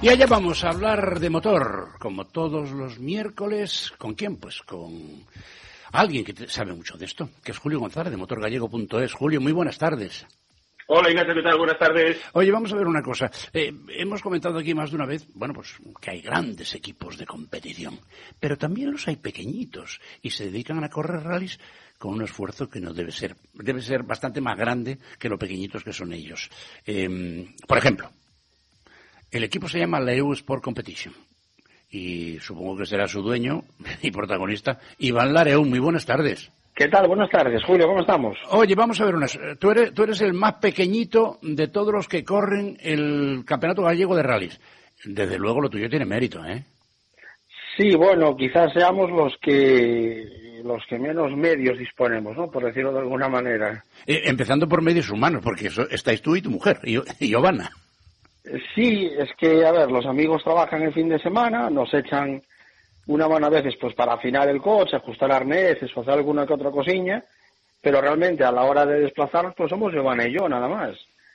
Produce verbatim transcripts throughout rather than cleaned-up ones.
Y allá vamos a hablar de motor, como todos los miércoles. ¿Con quién? Pues con alguien que sabe mucho de esto, que es Julio González, de motor gallego punto es. Julio, muy buenas tardes. Hola Ignacio, ¿qué tal? Buenas tardes. Oye, vamos a ver una cosa. Eh, hemos comentado aquí más de una vez, bueno, pues que hay grandes equipos de competición, pero también los hay pequeñitos y se dedican a correr rallies con un esfuerzo que no debe ser, debe ser bastante más grande que lo pequeñitos que son ellos. Eh, por ejemplo, el equipo se llama Leu Sport Competition y supongo que será su dueño y protagonista, Iván Lareu. Muy buenas tardes. ¿Qué tal? Buenas tardes, Julio, ¿cómo estamos? Oye, vamos a ver unas. Tú eres, tú eres el más pequeñito de todos los que corren el Campeonato Gallego de Rallys. Desde luego lo tuyo tiene mérito, ¿eh? Sí, bueno, quizás seamos los que los que menos medios disponemos, ¿no? Por decirlo de alguna manera. Eh, empezando por medios humanos, porque eso, estáis tú y tu mujer, y, y Giovanna. Sí, es que, a ver, los amigos trabajan el fin de semana, nos echan una mano a veces pues para afinar el coche, ajustar arneses o hacer alguna que otra cosilla, pero realmente a la hora de desplazarnos pues somos Giovanna y yo nada más.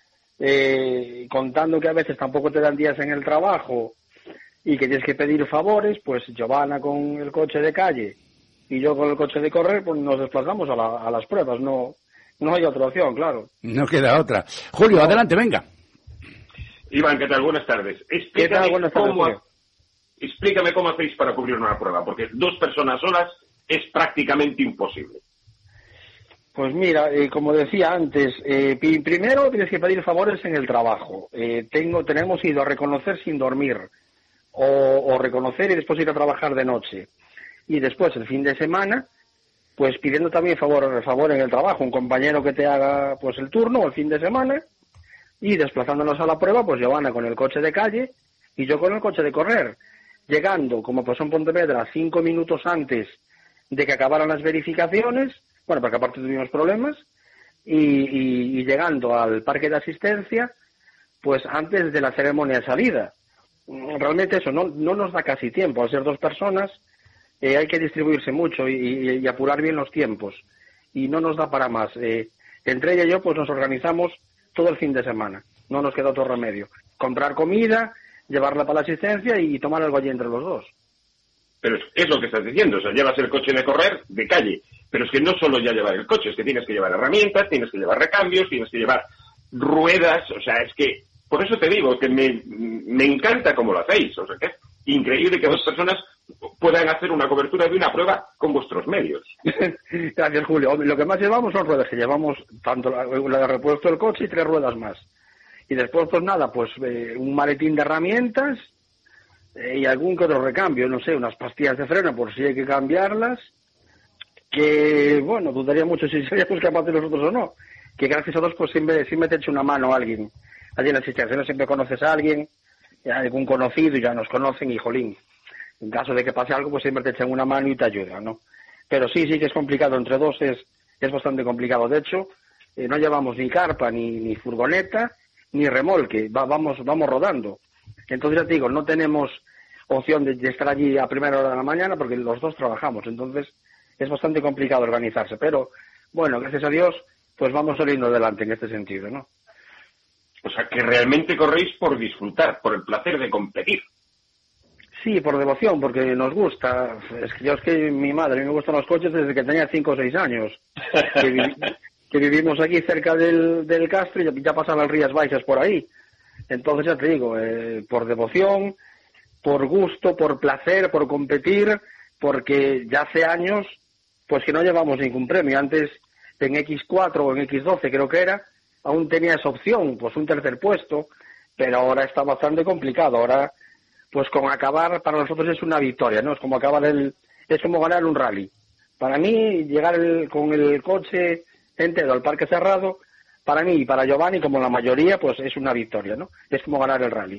Eh, contando que a veces tampoco te dan días en el trabajo y que tienes que pedir favores, pues Giovanna con el coche de calle y yo con el coche de correr, pues nos desplazamos a, la, a las pruebas, no, no hay otra opción, claro. No queda otra. Julio, no. Adelante, venga. Iván, ¿qué tal? Buenas tardes. Explícame ¿Qué tal? Buenas tardes, cómo... Julio. Explícame cómo hacéis para cubrir una prueba, porque dos personas solas es prácticamente imposible. Pues mira, eh, como decía antes, eh, primero tienes que pedir favores en el trabajo. Eh, tengo, tenemos ido a reconocer sin dormir, o, o reconocer y después ir a trabajar de noche. Y después, el fin de semana, pues pidiendo también favor, favor en el trabajo, un compañero que te haga pues el turno el fin de semana, y desplazándonos a la prueba, pues Giovanna con el coche de calle y yo con el coche de correr. Llegando, como pasó en Pontevedra, cinco minutos antes de que acabaran las verificaciones, bueno, porque aparte tuvimos problemas, y, y, y llegando al parque de asistencia, pues antes de la ceremonia de salida. Realmente eso no, no nos da casi tiempo, al ser dos personas, eh, hay que distribuirse mucho y, y, y apurar bien los tiempos, y no nos da para más. Eh, entre ella y yo, pues nos organizamos todo el fin de semana, no nos queda otro remedio. Comprar comida, llevarla para la asistencia y tomar algo allí entre los dos. Pero es, es lo que estás diciendo, o sea, llevas el coche de correr de calle, pero es que no solo ya llevar el coche, es que tienes que llevar herramientas, tienes que llevar recambios, tienes que llevar ruedas, o sea, es que, por eso te digo, que me, me encanta cómo lo hacéis, o sea, que es increíble que dos personas puedan hacer una cobertura de una prueba con vuestros medios. Gracias, Julio. Lo que más llevamos son ruedas, que llevamos tanto la, la de repuesto del coche y tres ruedas más. Y después, pues nada, pues eh, un maletín de herramientas eh, y algún que otro recambio, no sé, unas pastillas de freno por si hay que cambiarlas, que, bueno, dudaría mucho si seríamos capaces nosotros o no, que gracias a Dios, pues siempre, siempre te echa una mano a alguien. Allí en la asistencia, no siempre conoces a alguien, a algún conocido y ya nos conocen y jolín. En caso de que pase algo, pues siempre te echan una mano y te ayudan, ¿no? Pero sí, sí que es complicado, entre dos es, es bastante complicado. De hecho, eh, no llevamos ni carpa, ni, ni furgoneta, ni remolque, Va, vamos vamos rodando. Entonces ya te digo, no tenemos opción de, de estar allí a primera hora de la mañana porque los dos trabajamos, entonces es bastante complicado organizarse, pero bueno, gracias a Dios, pues vamos saliendo adelante en este sentido, ¿no? O sea, que realmente corréis por disfrutar, por el placer de competir. Sí, por devoción, porque nos gusta. Es que yo es que mi madre, a mí me gustan los coches desde que tenía cinco o seis años. Que, vi, que vivimos aquí cerca del, del Castro y ya pasaban las Rías Baixas por ahí. Entonces ya te digo, eh, por devoción, por gusto, por placer, por competir, porque ya hace años pues que no llevamos ningún premio. Antes en equis cuatro o en equis doce creo que era, aún tenía esa opción, pues un tercer puesto, pero ahora está bastante complicado. Ahora, pues con acabar para nosotros es una victoria, ¿no? Es como acabar el, es como ganar un rally. Para mí, llegar el, con el coche entero al parque cerrado, para mí y para Giovanni, como la mayoría, pues es una victoria, ¿no? Es como ganar el rally.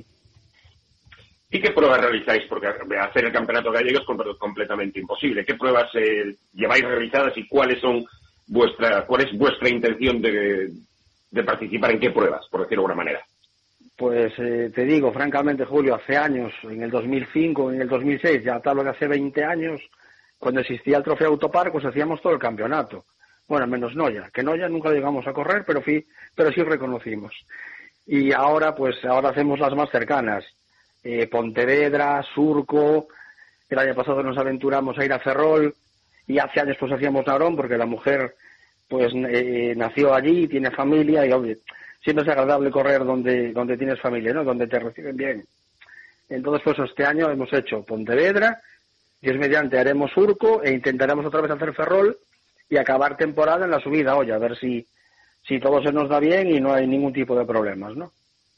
¿Y qué pruebas realizáis? Porque hacer el campeonato gallego es completamente imposible. ¿Qué pruebas eh, lleváis realizadas y cuáles son vuestra, cuál es vuestra intención de, de participar en qué pruebas, por decirlo de alguna manera? Pues eh, te digo, francamente, Julio, hace años, en el dos mil cinco, en el dos mil seis, ya tal vez hace veinte años, cuando existía el Trofeo Autopar, pues hacíamos todo el campeonato. Bueno, menos Noya, que Noya nunca llegamos a correr, pero, fui, pero sí reconocimos. Y ahora, pues ahora hacemos las más cercanas. eh, Pontevedra, Surco. El año pasado nos aventuramos a ir a Ferrol y hace años pues hacíamos Narón porque la mujer pues eh, nació allí, tiene familia y oye, siempre es agradable correr donde donde tienes familia, ¿no? Donde te reciben bien. Entonces pues este año hemos hecho Pontevedra, Dios mediante haremos Surco e intentaremos otra vez hacer Ferrol y acabar temporada en la subida, oye, a ver si si todo se nos da bien y no hay ningún tipo de problemas, ¿no?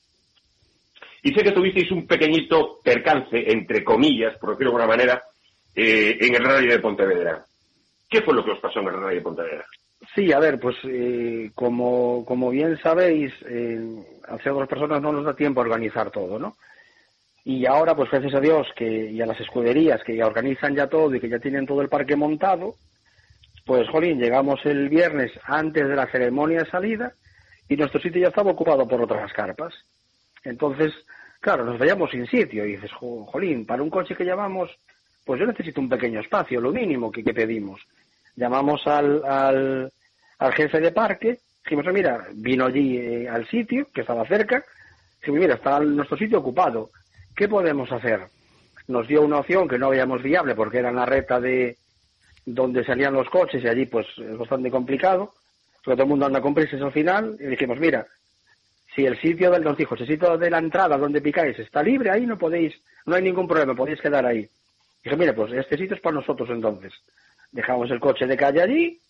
Y sé que tuvisteis un pequeñito percance, entre comillas, por decirlo de alguna manera, eh, en el Rally de Pontevedra. ¿Qué fue lo que os pasó en el Rally de Pontevedra? Sí, a ver, pues eh, como, como bien sabéis, eh, hacia otras personas no nos da tiempo a organizar todo, ¿no? Y ahora, pues gracias a Dios que y a las escuderías que ya organizan ya todo y que ya tienen todo el parque montado, pues, jolín, llegamos el viernes antes de la ceremonia de salida y nuestro sitio ya estaba ocupado por otras carpas. Entonces, claro, nos veíamos sin sitio y dices, jolín, para un coche que llamamos, pues yo necesito un pequeño espacio, lo mínimo que, que pedimos. Llamamos al, al, al jefe de parque, dijimos, mira, vino allí eh, al sitio, que estaba cerca, dijimos, mira, está nuestro sitio ocupado, ¿qué podemos hacer? Nos dio una opción que no veíamos viable porque era en la recta de donde salían los coches y allí pues es bastante complicado, porque todo el mundo anda con prisas al final, y dijimos, mira, si el sitio del, nos dijo, si el sitio de la entrada donde picáis está libre, ahí no podéis, no hay ningún problema, podéis quedar ahí. Dije, mire, pues este sitio es para nosotros entonces. Dejamos el coche de calle allí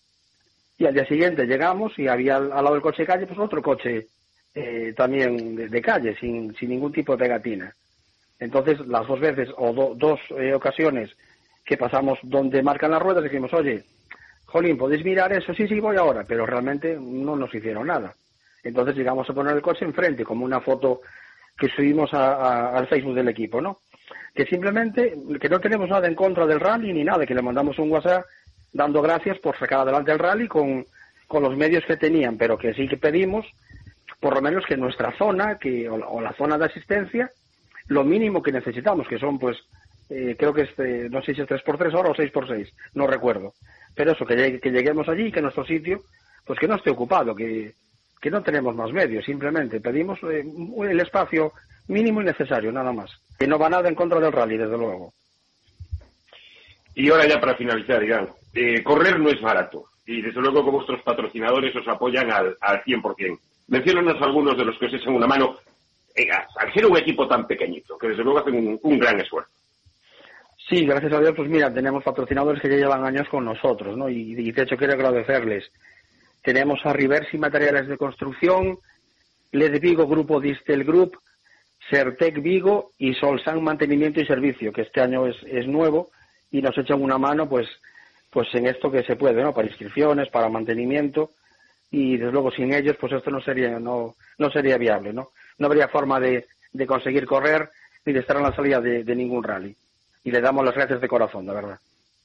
y al día siguiente llegamos y había al, al lado del coche de calle pues otro coche eh, también de, de calle, sin, sin ningún tipo de pegatina. Entonces las dos veces o do, dos eh, ocasiones que pasamos donde marcan las ruedas dijimos, oye, jolín, ¿podéis mirar eso? Sí, sí, voy ahora, pero realmente no nos hicieron nada. Entonces llegamos a poner el coche enfrente, como una foto que subimos a, a, al Facebook del equipo, ¿no? Que simplemente, que no tenemos nada en contra del rally ni nada, que le mandamos un WhatsApp dando gracias por sacar adelante el rally con, con los medios que tenían, pero que sí que pedimos, por lo menos que nuestra zona, que o la, o la zona de asistencia, lo mínimo que necesitamos, que son pues, eh, creo que es, eh, no sé si es tres por tres ahora o seis por seis, no recuerdo. Pero eso, que, llegue, que lleguemos allí y que nuestro sitio, pues que no esté ocupado, que... que no tenemos más medios, simplemente pedimos eh, el espacio mínimo y necesario, nada más. Que no va nada en contra del rally, desde luego. Y ahora ya para finalizar, Iván, eh, correr no es barato, y desde luego que vuestros patrocinadores os apoyan al, al cien por ciento. Menciónanos algunos de los que os echan una mano eh, al ser un equipo tan pequeñito, que desde luego hacen un, un gran esfuerzo. Sí, gracias a Dios, pues mira, tenemos patrocinadores que ya llevan años con nosotros, ¿no? Y, y de hecho quiero agradecerles. Tenemos a Riversi Materiales de Construcción, L E D Vigo Grupo Distel Group, Sertec Vigo y Solsan Mantenimiento y Servicio, que este año es, es nuevo y nos echan una mano pues pues en esto que se puede, ¿no? Para inscripciones, para mantenimiento y desde luego sin ellos pues esto no sería no no sería viable, ¿no? No habría forma de, de conseguir correr ni de estar en la salida de, de ningún rally. Y le damos las gracias de corazón, la verdad.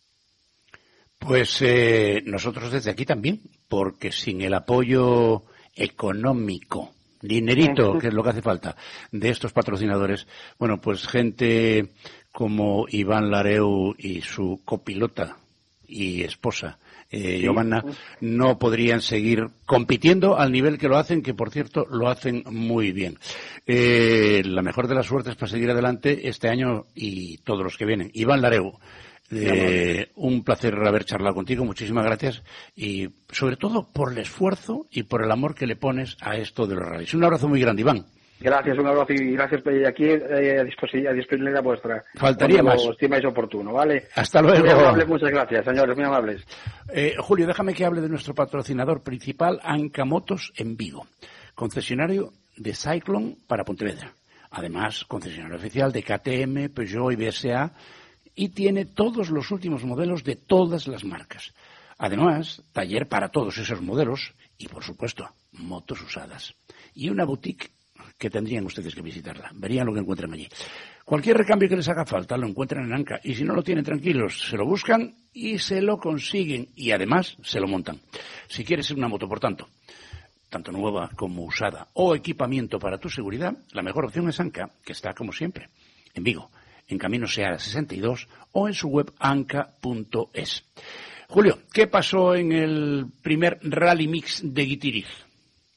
Pues eh, nosotros desde aquí también, porque sin el apoyo económico, dinerito, que es lo que hace falta, de estos patrocinadores, bueno, pues gente como Iván Lareu y su copilota y esposa, eh, Giovanna, no podrían seguir compitiendo al nivel que lo hacen, que por cierto lo hacen muy bien. Eh, la mejor de las suertes para seguir adelante este año y todos los que vienen. Iván Lareu, Eh, un placer haber charlado contigo, muchísimas gracias y sobre todo por el esfuerzo y por el amor que le pones a esto de los rallies. Un abrazo muy grande, Iván. Gracias, un abrazo y gracias aquí eh, a disposición a disponibilidad vuestra. Faltaría más. Lo estimáis oportuno, ¿vale? Hasta luego. Muy amables, muchas gracias, señores, muy amables. Eh, Julio, déjame que hable de nuestro patrocinador principal, Anca Motos en Vigo, concesionario de Cyclone para Pontevedra. Además, concesionario oficial de K T M, Peugeot y B S A, y tiene todos los últimos modelos de todas las marcas. Además, taller para todos esos modelos y, por supuesto, motos usadas. Y una boutique que tendrían ustedes que visitarla. Verían lo que encuentran allí. Cualquier recambio que les haga falta lo encuentran en Anca. Y si no lo tienen, tranquilos, se lo buscan y se lo consiguen. Y además, se lo montan. Si quieres una moto, por tanto, tanto nueva como usada, o equipamiento para tu seguridad, la mejor opción es Anca, que está, como siempre, en Vigo, en Camino Seara sesenta y dos o en su web anca punto es. Julio, ¿qué pasó en el primer Rally Mix de Guitiriz?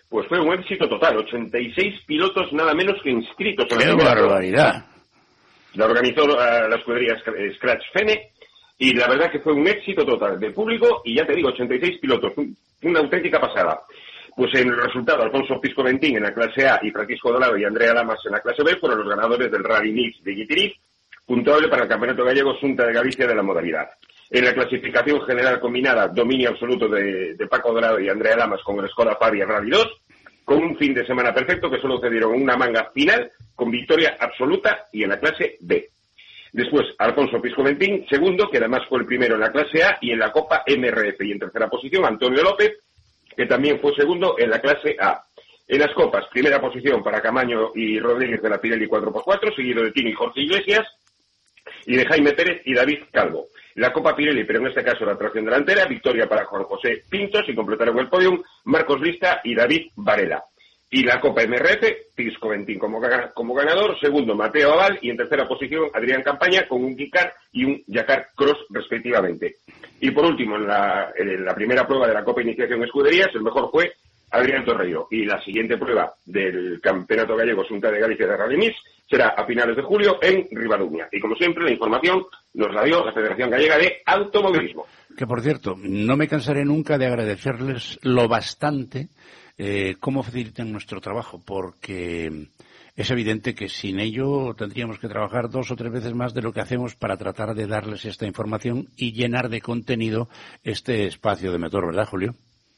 Pues fue un éxito total, ochenta y seis pilotos nada menos que inscritos. ¡Qué barbaridad! La organizó uh, la escudería Scratch Fene, y la verdad que fue un éxito total del público, y ya te digo, ochenta y seis pilotos, un, una auténtica pasada. Pues en el resultado, Alfonso Pisco Ventín en la clase A y Francisco Dorado y Andrea Lamas en la clase B fueron los ganadores del Rally Mix de Guitiriz, puntuable para el Campeonato Gallego Xunta de Galicia de la modalidad. En la clasificación general combinada, dominio absoluto de, de Paco Dorado y Andrea Lamas con el Skoda Fabia Rally dos, con un fin de semana perfecto que solo cedieron una manga final con victoria absoluta y en la clase B. Después, Alfonso Pisco Ventín, segundo, que además fue el primero en la clase A y en la Copa M R F. Y en tercera posición, Antonio López, que también fue segundo en la clase A. En las copas, primera posición para Camaño y Rodríguez de la Pirelli cuatro por cuatro, seguido de Tino y Jorge Iglesias, y de Jaime Pérez y David Calvo. La Copa Pirelli, pero en este caso la tracción delantera, victoria para Juan José Pintos y completaron el podium Marcos Lista y David Varela. Y la Copa M R F, Pisco Ventín como, como ganador, segundo Mateo Aval y en tercera posición Adrián Campaña con un Gicar y un Yacar Cross respectivamente. Y por último, en la, en la primera prueba de la Copa Iniciación Escuderías, el mejor fue Adrián Torreiro. Y la siguiente prueba del Campeonato Gallego Xunta de Galicia de Rally Mix será a finales de julio en Ribadumia. Y como siempre, la información nos la dio la Federación Gallega de Automovilismo. Que por cierto, no me cansaré nunca de agradecerles lo bastante eh, cómo facilitan nuestro trabajo, porque es evidente que sin ello tendríamos que trabajar dos o tres veces más de lo que hacemos para tratar de darles esta información y llenar de contenido este espacio de Motor, ¿verdad, Julio?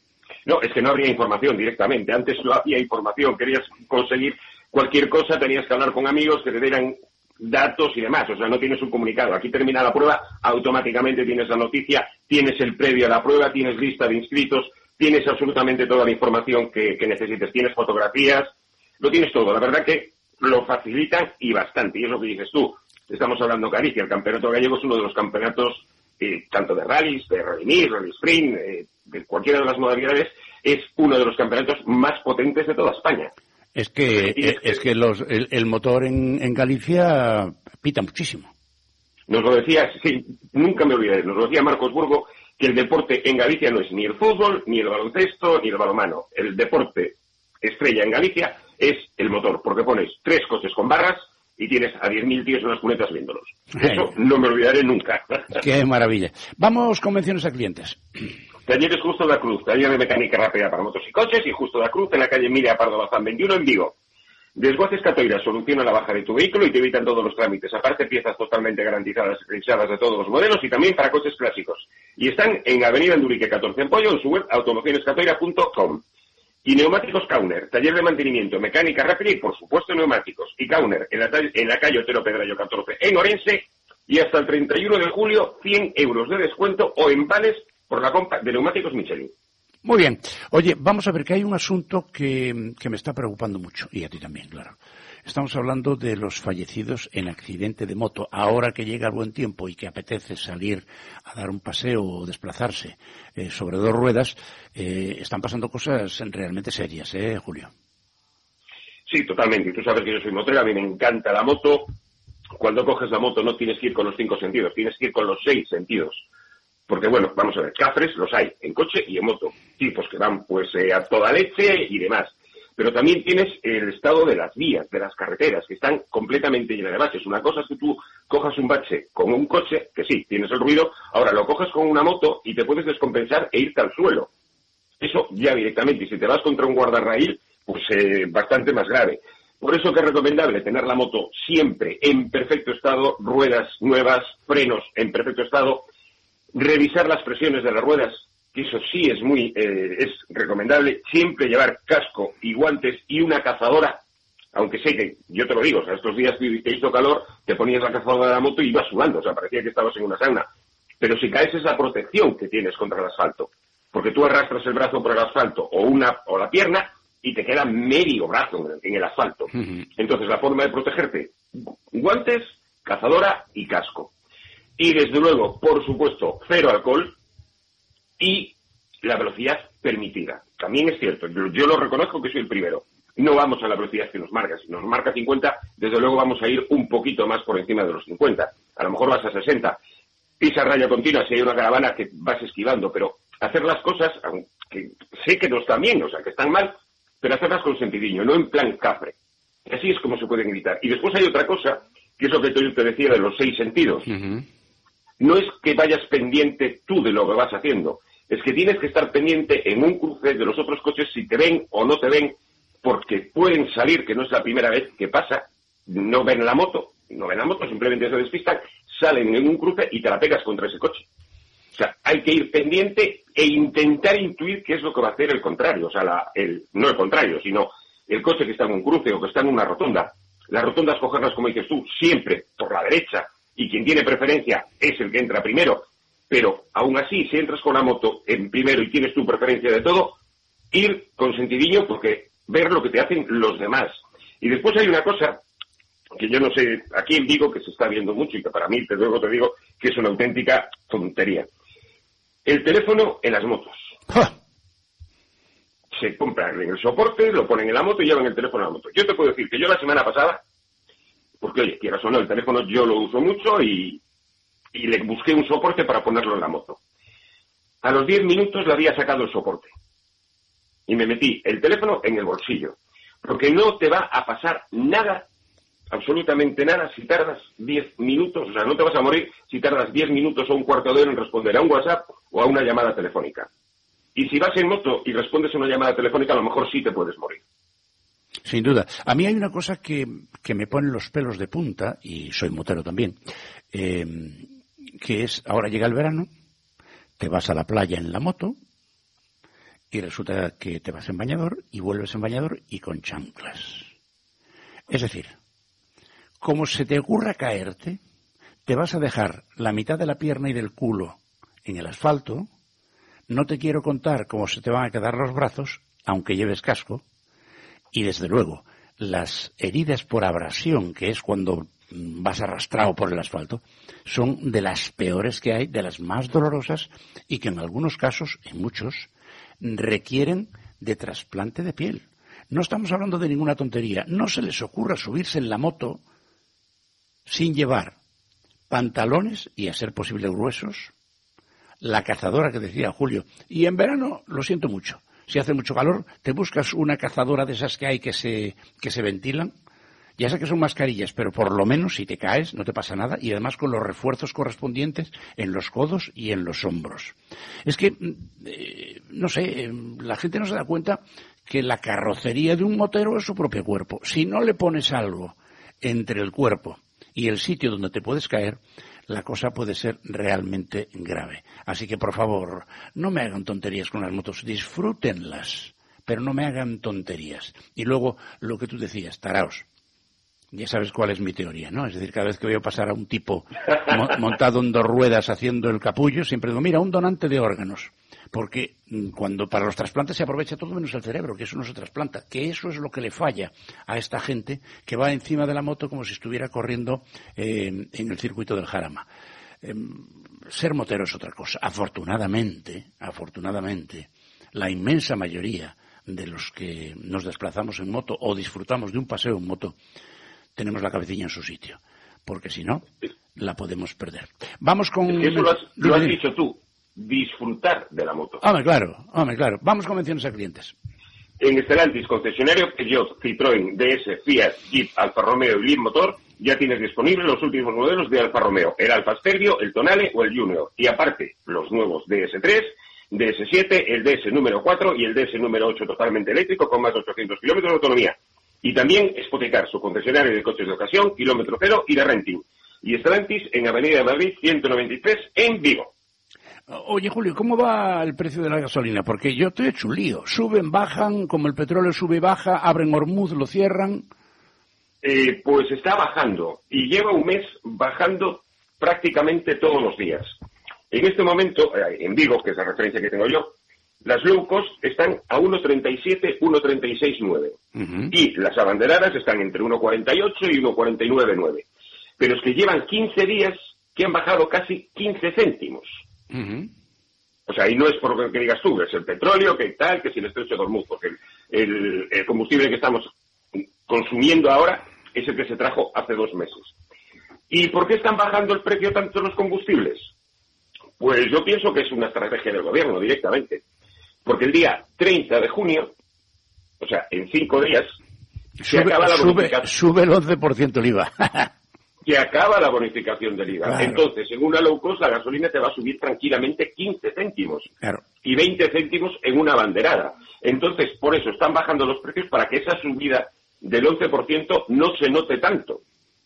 No, es que no habría información directamente. Antes no había información. Querías conseguir cualquier cosa, tenías que hablar con amigos que te dieran datos y demás. O sea, no tienes un comunicado. Aquí termina la prueba, automáticamente tienes la noticia, tienes el previo a la prueba, tienes lista de inscritos, tienes absolutamente toda la información que, que necesites. Tienes fotografías, lo tienes todo. La verdad que lo facilitan y bastante. Y es lo que dices tú. Estamos hablando Galicia. El Campeonato Gallego es uno de los campeonatos, eh, tanto de rallies, de rally mix, rally sprint, eh, de cualquiera de las modalidades, es uno de los campeonatos más potentes de toda España. Es que es, es que los, el, el motor en, en Galicia pita muchísimo. Nos lo decía, sí, nunca me olvidaré, nos lo decía Marcos Burgo, que el deporte en Galicia no es ni el fútbol, ni el baloncesto, ni el balonmano. El deporte estrella en Galicia es el motor, porque pones tres coches con barras y tienes a diez mil tíos en las cunetas viéndolos. Eso no me olvidaré nunca. Qué maravilla. Vamos con menciones a clientes. Talleres Justo da Cruz, taller de mecánica rápida para motos y coches, y Justo da Cruz en la calle Emilia Pardo Bazán veintiuno en Vigo. Desguaces Catoira soluciona la baja de tu vehículo y te evitan todos los trámites. Aparte, piezas totalmente garantizadas y revisadas de todos los modelos y también para coches clásicos. Y están en Avenida Andurique catorce en Pollo, en su web automociones catoira punto com. Y Neumáticos Kauner, taller de mantenimiento, mecánica rápida y, por supuesto, neumáticos. Y Kauner, en la, en la calle Otero Pedrayo catorce en Orense, y hasta el treinta y uno de julio, cien euros de descuento o en vales por la compra de neumáticos Michelin. Muy bien. Oye, vamos a ver que hay un asunto que, que me está preocupando mucho, y a ti también, claro. Estamos hablando de los fallecidos en accidente de moto. Ahora que llega el buen tiempo y que apetece salir a dar un paseo o desplazarse eh, sobre dos ruedas, eh, están pasando cosas realmente serias, ¿eh, Julio? Sí, totalmente. Y tú sabes que yo soy motero, a mí me encanta la moto. Cuando coges la moto no tienes que ir con los cinco sentidos, tienes que ir con los seis sentidos. Porque, bueno, vamos a ver, cafres los hay en coche y en moto. Tipos que van, pues, eh, a toda leche y demás. Pero también tienes el estado de las vías, de las carreteras, que están completamente llenas de baches. Una cosa es que tú cojas un bache con un coche, que sí, tienes el ruido, ahora lo coges con una moto y te puedes descompensar e irte al suelo. Eso ya directamente, y si te vas contra un guardarraíl, pues eh, bastante más grave. Por eso que es recomendable tener la moto siempre en perfecto estado, ruedas nuevas, frenos en perfecto estado, revisar las presiones de las ruedas, que eso sí es muy eh, es recomendable, siempre llevar casco y guantes y una cazadora, aunque sé que, yo te lo digo, o sea, estos días que hizo calor, te ponías la cazadora de la moto y ibas sudando, o sea, parecía que estabas en una sauna. Pero si caes es la protección que tienes contra el asfalto, porque tú arrastras el brazo por el asfalto o una o la pierna y te queda medio brazo en el, en el asfalto. Uh-huh. Entonces, la forma de protegerte, guantes, cazadora y casco. Y desde luego, por supuesto, cero alcohol y la velocidad permitida. También es cierto, yo, yo lo reconozco que soy el primero. No vamos a la velocidad que nos marca. Si nos marca cincuenta, desde luego vamos a ir un poquito más por encima de los cincuenta. A lo mejor vas a sesenta. Pisa raya continua si hay una caravana que vas esquivando, pero hacer las cosas, aunque sé que no están bien, o sea, que están mal, pero hacerlas con sentidiño, no en plan cafre. Así es como se pueden evitar. Y después hay otra cosa, que es lo que yo te decía de los seis sentidos. Uh-huh. No es que vayas pendiente tú de lo que vas haciendo, es que tienes que estar pendiente en un cruce de los otros coches si te ven o no te ven, porque pueden salir, que no es la primera vez que pasa, no ven la moto, no ven la moto, simplemente se despistan, salen en un cruce y te la pegas contra ese coche. O sea, hay que ir pendiente e intentar intuir qué es lo que va a hacer el contrario, o sea, la, el, no el contrario, sino el coche que está en un cruce o que está en una rotonda. Las rotondas cogerlas, como dices tú, siempre por la derecha, y quien tiene preferencia es el que entra primero, pero aún así, si entras con la moto en primero y tienes tu preferencia de todo, ir con sentidiño porque ver lo que te hacen los demás. Y después hay una cosa que yo no sé, aquí en Vigo, que se está viendo mucho y que para mí, te luego te digo, que es una auténtica tontería. El teléfono en las motos. ¡Ja! Se compran en el soporte, lo ponen en la moto y llevan el teléfono a la moto. Yo te puedo decir que yo la semana pasada, porque oye, quieras o no, el teléfono yo lo uso mucho y, y le busqué un soporte para ponerlo en la moto. A los diez minutos le había sacado el soporte y me metí el teléfono en el bolsillo, porque no te va a pasar nada, absolutamente nada, si tardas diez minutos, o sea, no te vas a morir si tardas diez minutos o un cuarto de hora en responder a un WhatsApp o a una llamada telefónica. Y si vas en moto y respondes a una llamada telefónica, a lo mejor sí te puedes morir. Sin duda. A mí hay una cosa que, que me pone los pelos de punta, y soy motero también, eh, que es, ahora llega el verano, te vas a la playa en la moto, y resulta que te vas en bañador, y vuelves en bañador y con chanclas. Es decir, como se te ocurra caerte, te vas a dejar la mitad de la pierna y del culo en el asfalto. No te quiero contar cómo se te van a quedar los brazos, aunque lleves casco. Y desde luego, las heridas por abrasión, que es cuando vas arrastrado por el asfalto, son de las peores que hay, de las más dolorosas y que en algunos casos, en muchos, requieren de trasplante de piel. No estamos hablando de ninguna tontería. No se les ocurra subirse en la moto sin llevar pantalones y, a ser posible, gruesos, la cazadora que decía Julio. Y en verano, lo siento mucho, si hace mucho calor, te buscas una cazadora de esas que hay que se, que se ventilan. Ya sé que son mascarillas, pero por lo menos si te caes no te pasa nada, y además con los refuerzos correspondientes en los codos y en los hombros. Es que, eh, no sé, eh, la gente no se da cuenta que la carrocería de un motero es su propio cuerpo. Si no le pones algo entre el cuerpo y el sitio donde te puedes caer, la cosa puede ser realmente grave. Así que, por favor, no me hagan tonterías con las motos, disfrútenlas, pero no me hagan tonterías. Y luego, lo que tú decías, taraos. Ya sabes cuál es mi teoría, ¿no? Es decir, cada vez que veo pasar a un tipo mo- montado en dos ruedas haciendo el capullo, siempre digo, mira, un donante de órganos. Porque cuando para los trasplantes se aprovecha todo menos el cerebro, que eso no se trasplanta, que eso es lo que le falla a esta gente que va encima de la moto como si estuviera corriendo eh, en el circuito del Jarama. Eh, ser motero es otra cosa. Afortunadamente, afortunadamente, la inmensa mayoría de los que nos desplazamos en moto o disfrutamos de un paseo en moto, tenemos la cabecilla en su sitio, porque si no, la podemos perder. Vamos con... Es que eso lo has, lo has dicho tú. Disfrutar de la moto. Hombre, claro, hombre, claro. Vamos con menciones a clientes. En Stellantis, concesionario Peugeot, Citroën, D S, Fiat, Jeep, Alfa Romeo y Leapmotor, ya tienes disponibles los últimos modelos de Alfa Romeo, el Alfa Stelvio, el Tonale o el Junior. Y aparte, los nuevos D S tres, D S siete, el D S número cuatro y el D S número ocho totalmente eléctrico con más de ochocientos kilómetros de autonomía. Y también Spoticar, su concesionario de coches de ocasión, kilómetro cero y de renting. Y Stellantis en Avenida de Madrid ciento noventa y tres en Vigo. Oye, Julio, ¿cómo va el precio de la gasolina? Porque yo te he hecho un lío. Suben, bajan, como el petróleo sube y baja, abren Hormuz, lo cierran. Eh, pues está bajando y lleva un mes bajando prácticamente todos los días. En este momento, eh, en Vigo, que es la referencia que tengo yo, las low cost están a uno treinta y siete, uno treinta y seis nueve. Uh-huh. Y las abanderadas están entre uno cuarenta y ocho y uno cuarenta y nueve nueve. Pero es que llevan quince días que han bajado casi quince céntimos. Uh-huh. O sea, y no es por lo que digas tú, es el petróleo, que tal, que si el estrecho de Hormuz, porque el, el, el combustible que estamos consumiendo ahora es el que se trajo hace dos meses. ¿Y por qué están bajando el precio tanto los combustibles? Pues yo pienso que es una estrategia del gobierno directamente. Porque el día treinta de junio O sea, en cinco días se sube, acaba la sube, bonificación. sube el once por ciento el I V A. Que acaba la bonificación del I V A. Claro. Entonces, en una low cost, la gasolina te va a subir tranquilamente quince céntimos. Claro. Y veinte céntimos en una banderada. Entonces, por eso están bajando los precios para que esa subida del once por ciento no se note tanto.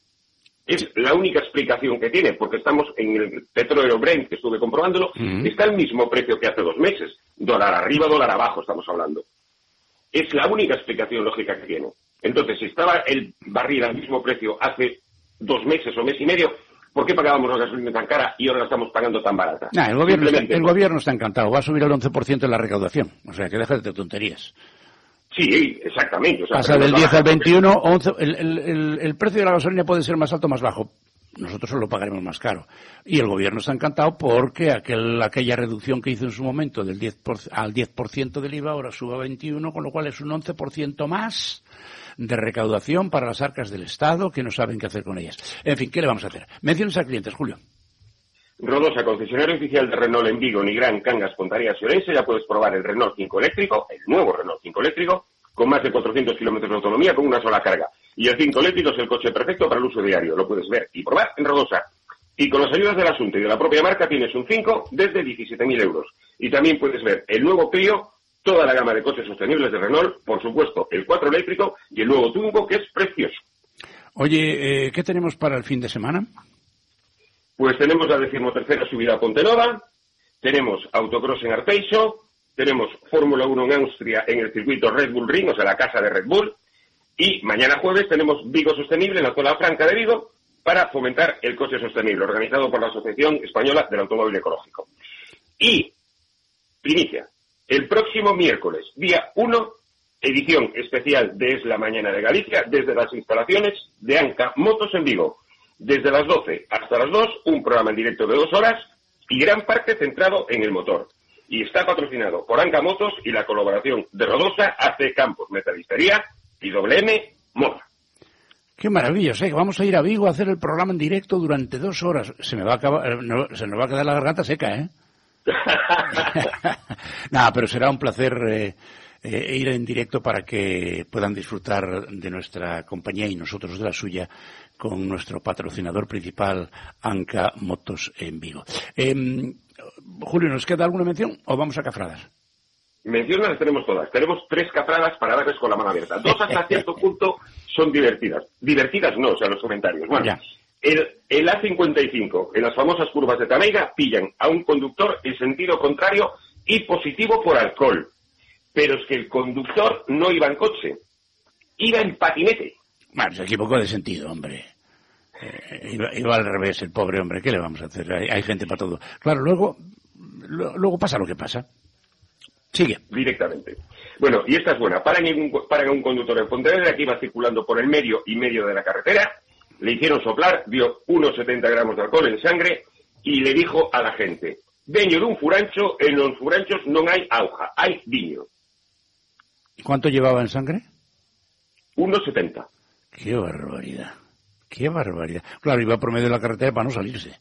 Es la única explicación que tiene, porque estamos en el petróleo Brent, que estuve comprobándolo, uh-huh. está al mismo precio que hace dos meses. Dólar arriba, dólar abajo, estamos hablando. Es la única explicación lógica que tiene. Entonces, si estaba el barril al mismo precio hace dos meses o mes y medio, ¿por qué pagábamos la gasolina tan cara y ahora la estamos pagando tan barata? Nah, el gobierno, está, el gobierno está encantado, va a subir el once por ciento en la recaudación, o sea, que déjate de tonterías. Sí, exactamente. O sea, pasa del diez al veintiuno, once, el, el, el, el precio de la gasolina puede ser más alto o más bajo. Nosotros lo pagaremos más caro. Y el gobierno está encantado porque aquel, aquella reducción que hizo en su momento del diez por, al diez por ciento del I V A ahora sube a veintiuno, con lo cual es un once por ciento más de recaudación para las arcas del Estado que no saben qué hacer con ellas. En fin, ¿qué le vamos a hacer? Menciones a clientes, Julio. Rodosa, concesionario oficial de Renault en Vigo, Nigrán, Cangas, Pontarías y Orense. Ya puedes probar el Renault cinco eléctrico, el nuevo Renault cinco eléctrico, con más de cuatrocientos kilómetros de autonomía con una sola carga. Y el cinco eléctrico es el coche perfecto para el uso diario. Lo puedes ver y probar en Rodosa. Y con las ayudas del asunto y de la propia marca tienes un cinco desde diecisiete mil euros. Y también puedes ver el nuevo Clio, toda la gama de coches sostenibles de Renault, por supuesto, el cuatro eléctrico y el nuevo Twingo, que es precioso. Oye, eh, ¿qué tenemos para el fin de semana? Pues tenemos la decimotercera subida a Pontenova, tenemos autocross en Arteixo, tenemos Fórmula uno en Austria en el circuito Red Bull Ring, o sea, la casa de Red Bull, y mañana jueves tenemos Vigo Sostenible en la zona franca de Vigo para fomentar el coche sostenible, organizado por la Asociación Española del Automóvil Ecológico. Y, primicia, el próximo miércoles, día uno, edición especial de Es la Mañana de Galicia, desde las instalaciones de Anca Motos en Vigo. Desde las doce hasta las dos, un programa en directo de dos horas y gran parte centrado en el motor. Y está patrocinado por Anca Motos y la colaboración de Rodosa, A C Campos Metalistería y W M Moda. Qué maravilla, o sea, que vamos a ir a Vigo a hacer el programa en directo durante dos horas. Se me va a acabar, no, se nos va a quedar la garganta seca, ¿eh? Nada, pero será un placer eh, eh, ir en directo para que puedan disfrutar de nuestra compañía y nosotros de la suya con nuestro patrocinador principal, Anca Motos en Vigo. Eh, Julio, ¿nos queda alguna mención o vamos a cafradas? Menciones las tenemos todas. Tenemos tres cafradas para darles con la mano abierta. Dos hasta cierto punto son divertidas. Divertidas no, o sea, los comentarios. Bueno, ya. El, el A cincuenta y cinco, en las famosas curvas de Tameiga, pillan a un conductor en sentido contrario y positivo por alcohol. Pero es que el conductor no iba en coche, iba en patinete. Bueno, se equivocó de sentido, hombre. Eh, iba, iba al revés el pobre hombre. ¿Qué le vamos a hacer? Hay, hay gente para todo. Claro, luego, lo, luego pasa lo que pasa. Sigue. Directamente. Bueno, y esta es buena. Paran, en un, paran a un conductor en Pontevedra que iba circulando por el medio y medio de la carretera. Le hicieron soplar, dio unos setenta gramos de alcohol en sangre y le dijo a la gente: veño dun furancho, en los furanchos non hai auja, hai viño. ¿Cuánto llevaba en sangre? uno setenta. Qué barbaridad, qué barbaridad. Claro, iba por medio de la carretera para no salirse.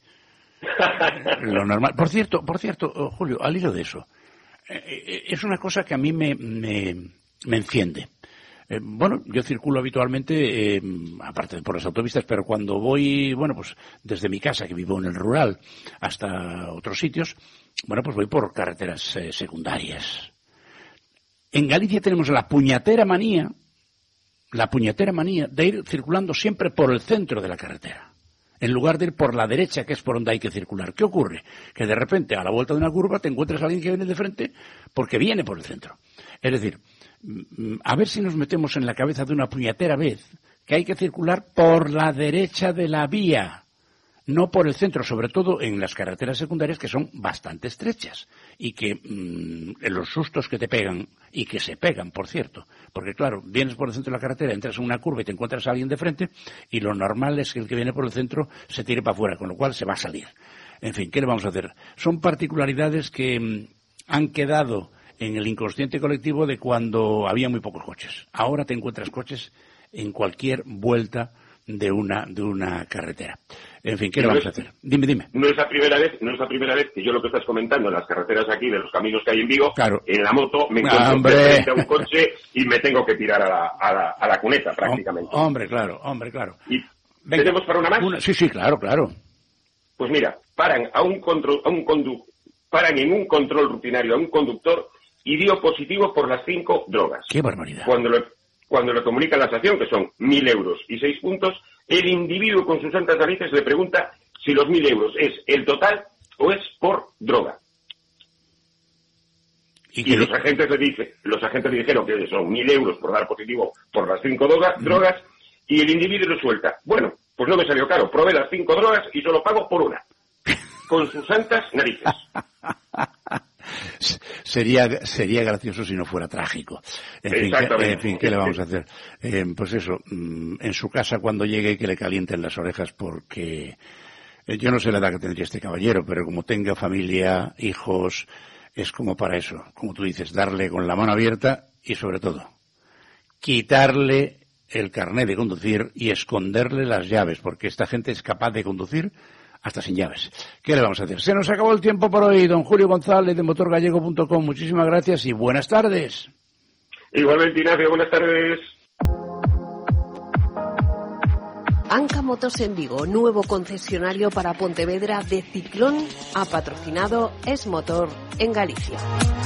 Lo normal. Por cierto, por cierto, Julio, al hilo de eso, eh, es una cosa que a mí me, me, me enciende. Eh, bueno, yo circulo habitualmente, eh, aparte de por las autopistas, pero cuando voy, bueno, pues desde mi casa, que vivo en el rural, hasta otros sitios, bueno, pues voy por carreteras eh, secundarias. En Galicia tenemos la puñetera manía, la puñetera manía de ir circulando siempre por el centro de la carretera, en lugar de ir por la derecha, que es por donde hay que circular. ¿Qué ocurre? Que de repente, a la vuelta de una curva, te encuentras a alguien que viene de frente porque viene por el centro. Es decir, a ver si nos metemos en la cabeza de una puñetera vez que hay que circular por la derecha de la vía, no por el centro, sobre todo en las carreteras secundarias que son bastante estrechas y que mmm, los sustos que te pegan, y que se pegan, por cierto, porque claro, vienes por el centro de la carretera, entras en una curva y te encuentras a alguien de frente y lo normal es que el que viene por el centro se tire para afuera, con lo cual se va a salir. En fin, ¿qué le vamos a hacer? Son particularidades que mmm, han quedado en el inconsciente colectivo de cuando había muy pocos coches. Ahora te encuentras coches en cualquier vuelta de una de una carretera. En fin, ¿qué le vamos a hacer? Dime, dime. No es la primera vez, no es la primera vez que yo lo que estás comentando en las carreteras aquí, de los caminos que hay en Vigo, claro. En la moto me encuentro frente a un coche y me tengo que tirar a la, a la, a la cuneta prácticamente. Hombre, claro, hombre, claro. ¿Y Venga, tenemos para una más? Una, sí, sí, claro, claro. Pues mira, paran a un control, a un condu, paran en un control rutinario a un conductor y dio positivo por las cinco drogas. ¡Qué barbaridad! Cuando le, cuando le comunican la sanción, que son mil euros y seis puntos, el individuo con sus santas narices le pregunta si los mil euros es el total o es por droga. Y, y los agentes le dice, los agentes le dijeron que son mil euros por dar positivo por las cinco droga, mm. drogas, y el individuo lo suelta. Bueno, pues no me salió caro, probé las cinco drogas y solo pago por una. Con sus santas narices. Sería sería gracioso si no fuera trágico. En fin, ¿qué, en fin, ¿qué le vamos a hacer? Eh, pues eso, en su casa cuando llegue que le calienten las orejas porque eh, yo no sé la edad que tendría este caballero, pero como tenga familia, hijos, es como para eso, como tú dices, darle con la mano abierta y sobre todo, quitarle el carnet de conducir y esconderle las llaves, porque esta gente es capaz de conducir hasta sin llaves. ¿Qué le vamos a hacer? Se nos acabó el tiempo por hoy. Don Julio González de motor gallego punto com. Muchísimas gracias y buenas tardes. Igualmente, Ignacio, buenas tardes. Anca Motors en Vigo, nuevo concesionario para Pontevedra de Ciclón, ha patrocinado Es Motor en Galicia.